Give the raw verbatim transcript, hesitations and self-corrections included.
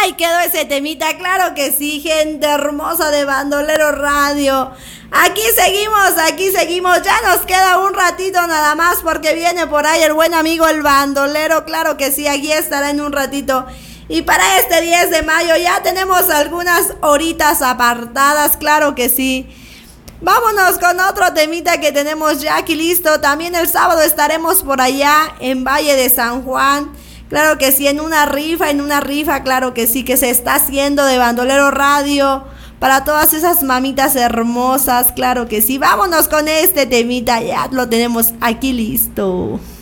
Ahí quedó ese temita, claro que sí, gente hermosa de Bandolero Radio. Aquí seguimos, aquí seguimos, ya nos queda un ratito nada más porque viene por ahí el buen amigo el bandolero, claro que sí, aquí estará en un ratito. Y para este diez de mayo ya tenemos algunas horitas apartadas, claro que sí. Vámonos con otro temita que tenemos ya aquí listo. También el sábado estaremos por allá en Valle de San Juan. Claro que sí, en una rifa, en una rifa, claro que sí, que se está haciendo de Bandolero Radio. Para todas esas mamitas hermosas, claro que sí. Vámonos con este temita, ya lo tenemos aquí listo.